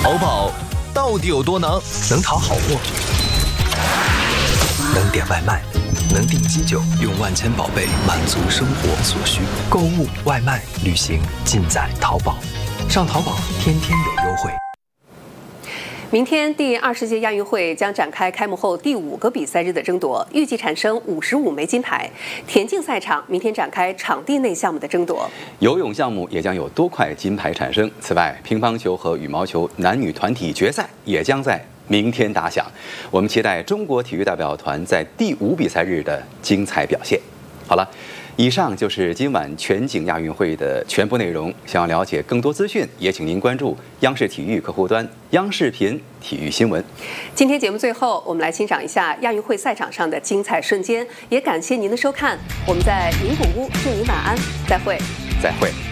淘宝到底有多能？能淘好货，能点外卖，能订机酒，用万千宝贝满足生活所需。购物、外卖、旅行，尽在淘宝。上淘宝，天天有优惠。 明天第20届亚运会将展开开幕后第5个比赛日的争夺，预计产生55枚金牌。田径赛场明天展开场地内项目的争夺， 游泳项目也将有多块金牌产生。此外，乒乓球和羽毛球男女团体决赛也将在明天打响。我们期待中国体育代表团在第5比赛日的精彩表现。好了，以上就是今晚全景亚运会的全部内容。想要了解更多资讯，也请您关注央视体育客户端、央视频体育新闻。 今天节目最后，我们来欣赏一下亚运会赛场上的精彩瞬间，也感谢您的收看。我们在名古屋祝您晚安，再会。 再会。